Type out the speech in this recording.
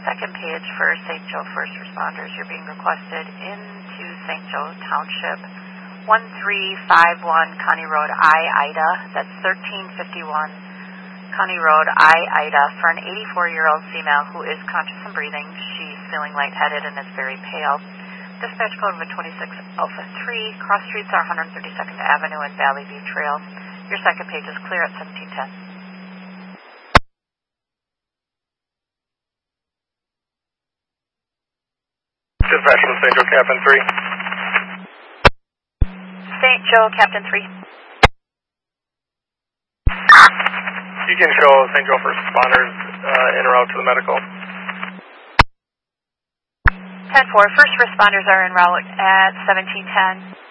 second page for St. Joe first responders. You're being requested into St. Joe Township, 1351 County Road I-Ida. That's 1351 County Road I-Ida for an 84-year-old female who is conscious and breathing. She's feeling lightheaded and is very pale. Dispatch code of a 26 Alpha 3. Cross streets are 132nd Avenue and Valley View Trail. Your second page is clear at 1710. Dispatch from St. Joe Captain 3. St. Joe Captain 3. You can show St. Joe first responders en route to the medical. 10-4. First responders are en route at 1710.